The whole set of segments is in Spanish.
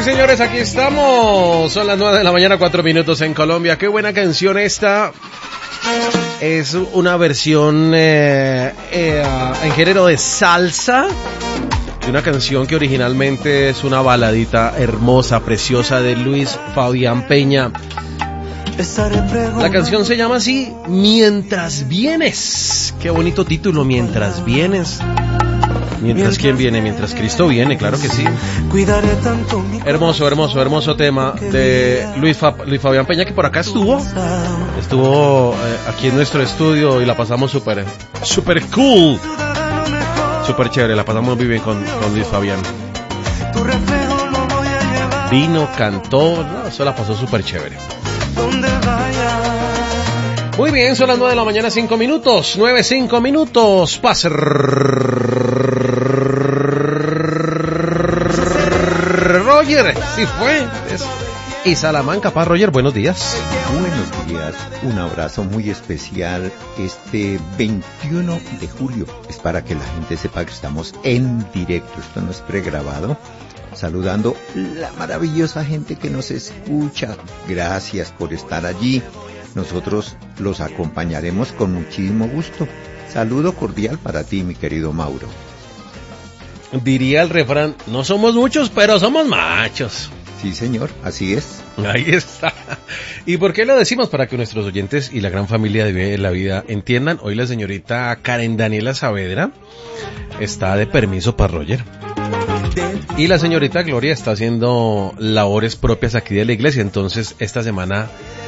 y señores, aquí estamos. Son las 9 de la mañana, 4 minutos en Colombia. Qué buena canción esta. Es una versión en género de salsa. De una canción que originalmente es una baladita hermosa, preciosa de Luis Fabián Peña. La canción se llama así, Mientras Vienes. Qué bonito título, Mientras Vienes. Mientras quién viene, mientras Cristo viene, claro que sí. Hermoso, hermoso, hermoso tema de Luis Fabián Peña, que por acá estuvo aquí en nuestro estudio y la pasamos súper cool, súper chévere, la pasamos muy bien con Luis Fabián. Vino, cantó, no, eso la pasó súper chévere. Muy bien, son las 9 de la mañana, 5 minutos, 9:05 minutos, pase Roger, sí fue, y Salamanca, Paz Roger, buenos días. Buenos días, un abrazo muy especial este 21 de julio, es para que la gente sepa que estamos en directo, esto no es pregrabado. Saludando la maravillosa gente que nos escucha, gracias por estar allí. Nosotros los acompañaremos con muchísimo gusto. Saludo cordial para ti, mi querido Mauro. Diría el refrán, no somos muchos, pero somos machos. Sí, señor, así es. Ahí está. ¿Y por qué lo decimos? Para que nuestros oyentes y la gran familia de la vida entiendan. Hoy la señorita Karen Daniela Saavedra está de permiso para Roger. Y la señorita Gloria está haciendo labores propias aquí de la iglesia. Entonces, esta semana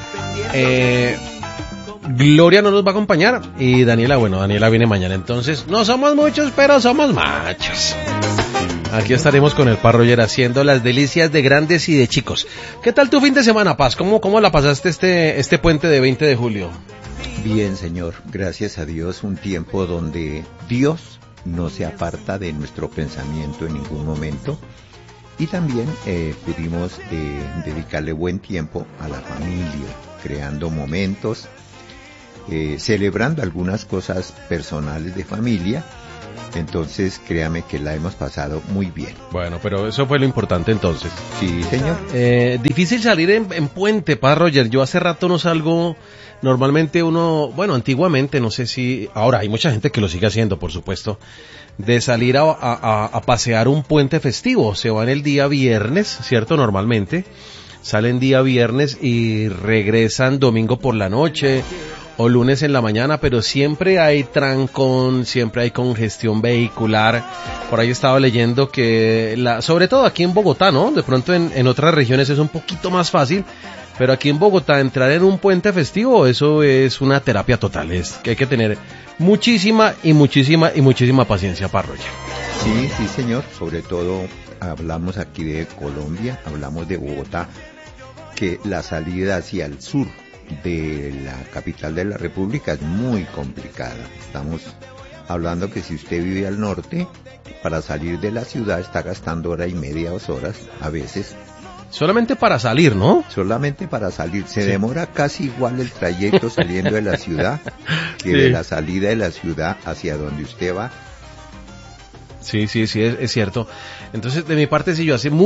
Gloria no nos va a acompañar. Y Daniela viene mañana. Entonces, no somos muchos, pero somos machos. Aquí estaremos con el Paz Roger haciendo las delicias de grandes y de chicos. ¿Qué tal tu fin de semana, Paz? ¿Cómo la pasaste este puente de 20 de julio? Bien, señor. Gracias a Dios, un tiempo donde Dios no se aparta de nuestro pensamiento en ningún momento. Y también pudimos dedicarle buen tiempo a la familia, creando momentos, celebrando algunas cosas personales de familia. Entonces, créame que la hemos pasado muy bien. Bueno, pero eso fue lo importante entonces. Sí, señor. Difícil salir en puente, Paz Roger. Yo hace rato no salgo. Normalmente antiguamente, no sé si... Ahora hay mucha gente que lo sigue haciendo, por supuesto. De salir a pasear un puente festivo. Se van el día viernes, ¿cierto? Normalmente. Salen día viernes y regresan domingo por la noche o lunes en la mañana, pero siempre hay trancón, siempre hay congestión vehicular. Por ahí estaba leyendo que, sobre todo aquí en Bogotá, ¿no? De pronto en otras regiones es un poquito más fácil, pero aquí en Bogotá entrar en un puente festivo, eso es una terapia total. Es que hay que tener muchísima paciencia, Parroya. Sí, señor. Sobre todo hablamos aquí de Colombia, hablamos de Bogotá, que la salida hacia el sur de la capital de la República es muy complicada. Estamos hablando que si usted vive al norte, para salir de la ciudad está gastando 1:30, 2 horas a veces. Solamente para salir, ¿no? Solamente para salir. Se demora casi igual el trayecto saliendo de la ciudad que de la salida de la ciudad hacia donde usted va. Sí, es cierto. Entonces, de mi parte, sí, yo hace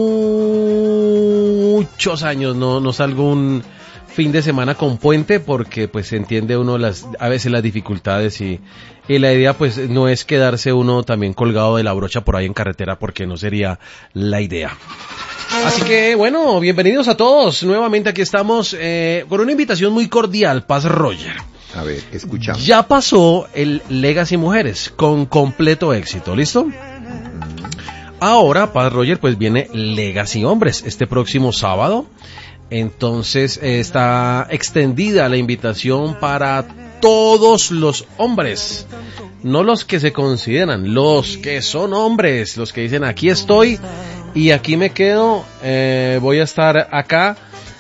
muchos años no salgo un fin de semana con puente, porque pues entiende uno a veces las dificultades y la idea pues no es quedarse uno también colgado de la brocha por ahí en carretera, porque no sería la idea. Así que bueno, bienvenidos a todos. Nuevamente aquí estamos con una invitación muy cordial, Paz Roger. A ver, escuchamos. Ya pasó el Legacy Mujeres con completo éxito, ¿listo? Ahora, Paz Roger, pues viene Legacy Hombres este próximo sábado. Entonces está extendida la invitación para todos los hombres, no los que se consideran, los que son hombres, los que dicen aquí estoy y aquí me quedo, voy a estar acá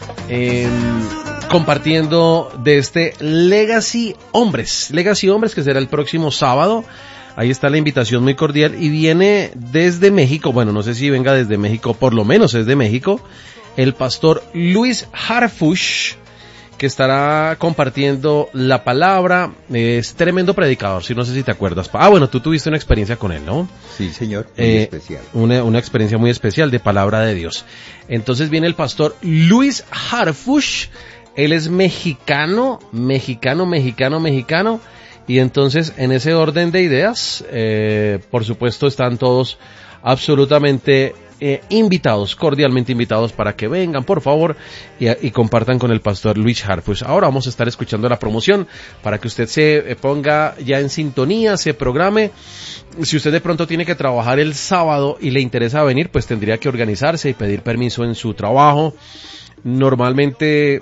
compartiendo de este Legacy Hombres que será el próximo sábado. Ahí está la invitación muy cordial y viene desde México, bueno, no sé si venga desde México, por lo menos es de México, el pastor Luis Harfush, que estará compartiendo la palabra. Es tremendo predicador, si no sé si te acuerdas. Bueno, tú tuviste una experiencia con él, ¿no? Sí, señor, muy especial. Una experiencia muy especial de palabra de Dios. Entonces viene el pastor Luis Harfuch. Él es mexicano. Y entonces, en ese orden de ideas, por supuesto, están todos absolutamente invitados, cordialmente invitados para que vengan, por favor, y compartan con el pastor Luis Harfuch. Ahora vamos a estar escuchando la promoción para que usted se ponga ya en sintonía, se programe. Si usted de pronto tiene que trabajar el sábado y le interesa venir, pues tendría que organizarse y pedir permiso en su trabajo. Normalmente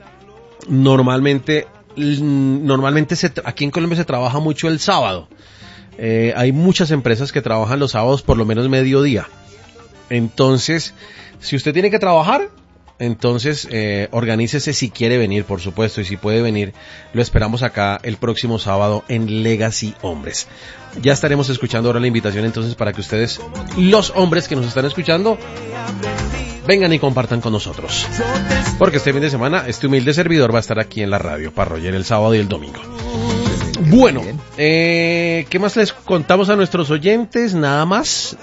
aquí en Colombia se trabaja mucho el sábado. Hay muchas empresas que trabajan los sábados por lo menos mediodía. Entonces, si usted tiene que trabajar, entonces organícese si quiere venir, por supuesto, y si puede venir, lo esperamos acá el próximo sábado en Legacy Hombres. Ya estaremos escuchando ahora la invitación entonces para que ustedes, los hombres que nos están escuchando, vengan y compartan con nosotros. Porque este fin de semana, este humilde servidor va a estar aquí en la radio Parroyer el sábado y el domingo. Bueno, ¿qué más les contamos a nuestros oyentes? Nada más.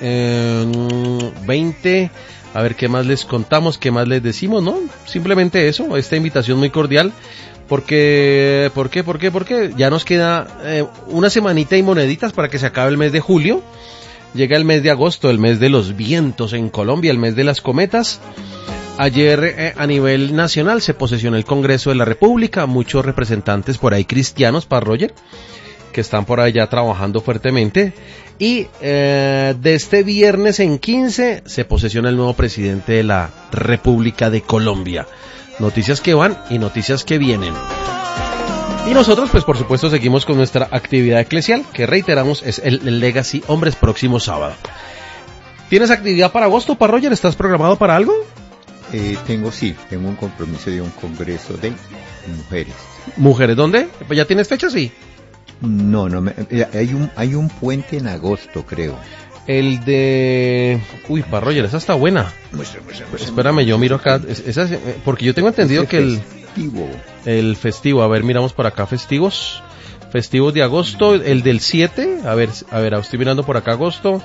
20. A ver, ¿qué más les contamos? ¿Qué más les decimos? ¿No? Simplemente eso, esta invitación muy cordial. ¿Por qué? Ya nos queda una semanita y moneditas para que se acabe el mes de julio. Llega el mes de agosto, el mes de los vientos en Colombia, el mes de las cometas. Ayer a nivel nacional se posesionó el Congreso de la República, muchos representantes por ahí cristianos, Parroyer, que están por allá trabajando fuertemente. Y de este viernes en 15 se posesiona el nuevo presidente de la República de Colombia. Noticias que van y noticias que vienen. Y nosotros, pues por supuesto, seguimos con nuestra actividad eclesial, que reiteramos es el Legacy Hombres próximo sábado. ¿Tienes actividad para agosto, Parroyer? ¿Estás programado para algo? Tengo un compromiso de un congreso de mujeres. ¿Mujeres dónde? ¿Ya tienes fecha? Sí. No, hay un puente en agosto, creo. El de... Uy, Parroyer, esa está buena. Espérame, yo miro acá, porque yo tengo entendido que el festivo, a ver, miramos por acá, festivos de agosto, el del 7, a ver, estoy mirando por acá, agosto,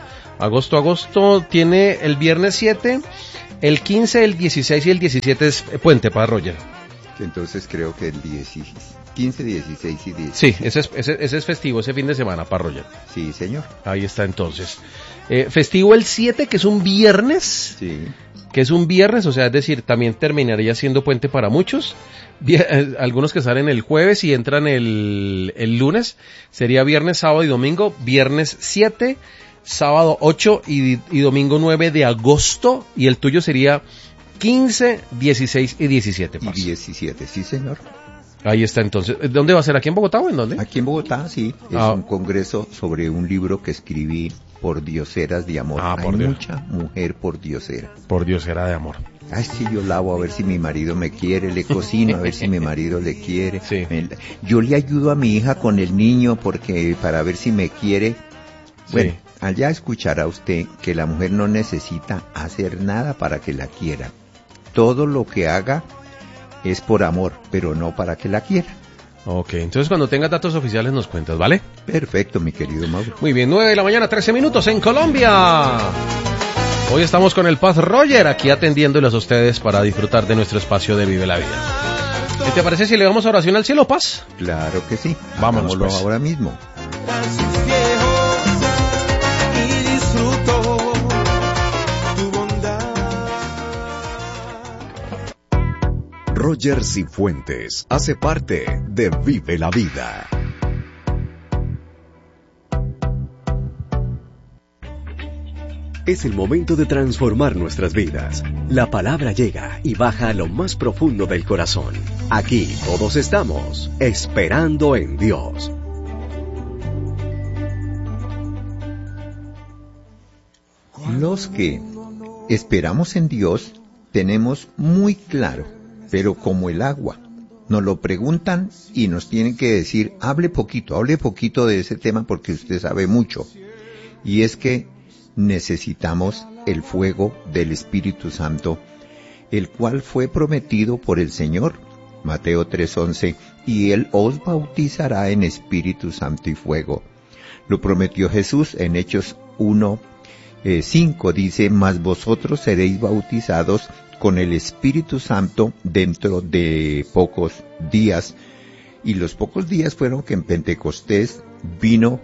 tiene el viernes 7, el 15, el 16 y el 17 es puente para Roger. Entonces creo que el 15, 16 y 17. Sí, ese es festivo, ese fin de semana para Roger. Sí, señor. Ahí está entonces. Festivo el 7, que es un viernes. Sí. O sea, es decir, también terminaría siendo puente para muchos. Algunos que salen el jueves y entran el lunes. Sería viernes, sábado y domingo. Viernes 7, sábado 8 y domingo 9 de agosto. Y el tuyo sería 15, 16 y 17. Y 17, sí, señor. Ahí está entonces. ¿Dónde va a ser? ¿Aquí en Bogotá o en dónde? Aquí en Bogotá, sí. Es un congreso sobre un libro que escribí, Por Dioseras de Amor. Hay mucha mujer por diosera. Por diosera de amor. Ay, sí, yo lavo a ver si mi marido me quiere, le cocino a ver si mi marido le quiere. Sí. Yo le ayudo a mi hija con el niño para ver si me quiere. Bueno, sí. Allá escuchará usted que la mujer no necesita hacer nada para que la quiera. Todo lo que haga es por amor, pero no para que la quiera. Ok, entonces cuando tengas datos oficiales nos cuentas, ¿vale? Perfecto, mi querido Mauro. Muy bien, 9 de la mañana, 13 minutos en Colombia. Hoy estamos con el Paz Roger aquí atendiéndoles a ustedes para disfrutar de nuestro espacio de Vive la Vida. ¿Qué te parece si le damos oración al cielo, Paz? Claro que sí. Vámonos pues. Ahora mismo. Roger Cifuentes hace parte de Vive la Vida. Es el momento de transformar nuestras vidas. La palabra llega y baja a lo más profundo del corazón. Aquí todos estamos esperando en Dios. Los que esperamos en Dios tenemos muy claro, pero como el agua, nos lo preguntan y nos tienen que decir, hable poquito de ese tema porque usted sabe mucho. Y es que necesitamos el fuego del Espíritu Santo, el cual fue prometido por el Señor Mateo 3:11, y Él os bautizará en Espíritu Santo y fuego. Lo prometió Jesús en Hechos 1:5, dice, mas vosotros seréis bautizados con el Espíritu Santo dentro de pocos días. Y los pocos días fueron que en Pentecostés vino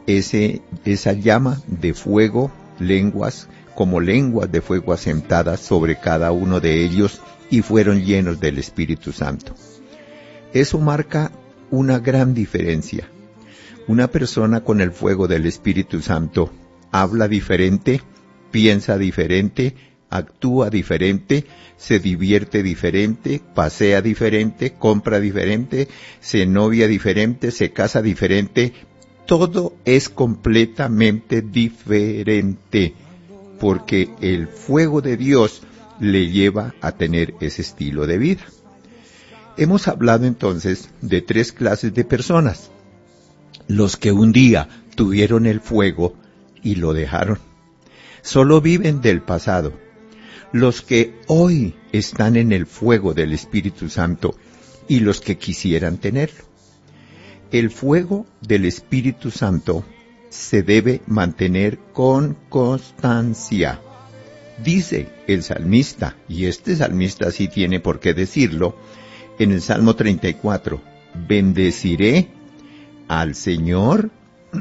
esa llama de fuego, lenguas, como lenguas de fuego asentadas sobre cada uno de ellos, y fueron llenos del Espíritu Santo. Eso marca una gran diferencia. Una persona con el fuego del Espíritu Santo habla diferente, piensa diferente, actúa diferente, se divierte diferente, pasea diferente, compra diferente, se novia diferente, se casa diferente. Todo es completamente diferente, porque el fuego de Dios le lleva a tener ese estilo de vida. Hemos hablado entonces de 3 clases de personas. Los que un día tuvieron el fuego y lo dejaron. Solo viven del pasado. Los que hoy están en el fuego del Espíritu Santo y los que quisieran tenerlo. El fuego del Espíritu Santo se debe mantener con constancia. Dice el salmista, y este salmista sí tiene por qué decirlo, en el Salmo 34, bendeciré al Señor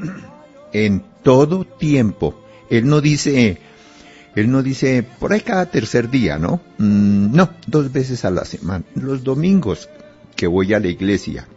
en todo tiempo. Él no dice por ahí cada tercer día, ¿no? No, 2 veces a la semana, los domingos que voy a la iglesia.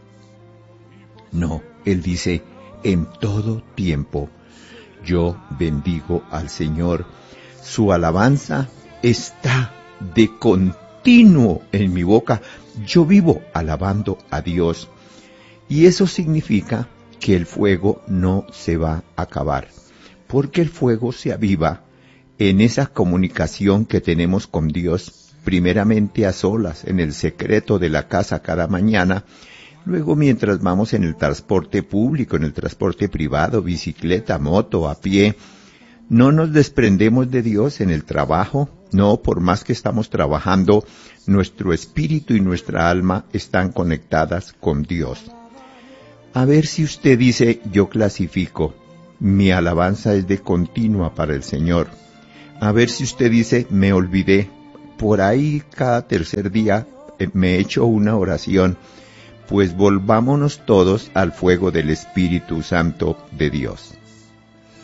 No, él dice, en todo tiempo yo bendigo al Señor. Su alabanza está de continuo en mi boca. Yo vivo alabando a Dios. Y eso significa que el fuego no se va a acabar, porque el fuego se aviva en esa comunicación que tenemos con Dios, primeramente a solas, en el secreto de la casa cada mañana, luego mientras vamos en el transporte público, en el transporte privado, bicicleta, moto, a pie. No nos desprendemos de Dios en el trabajo, no, por más que estamos trabajando, nuestro espíritu y nuestra alma están conectadas con Dios. A ver si usted dice, yo clasifico, mi alabanza es de continua para el Señor. A ver si usted dice, me olvidé, por ahí cada tercer día me echo una oración. Pues volvámonos todos al fuego del Espíritu Santo de Dios.